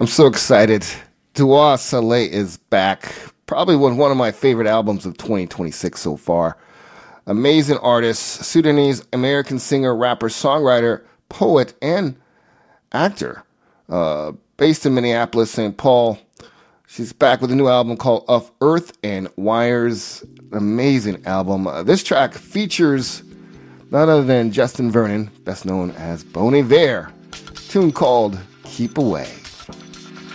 I'm so excited. Dua Saleh is back. Probably one of my favorite albums of 2026 so far. Amazing artist, Sudanese American singer, rapper, songwriter, poet, and actor. Based in Minneapolis, St. Paul. She's back with a new album called Of Earth and Wires. Amazing album. This track features none other than Justin Vernon, best known as Bon Iver. Tune called Keep Away.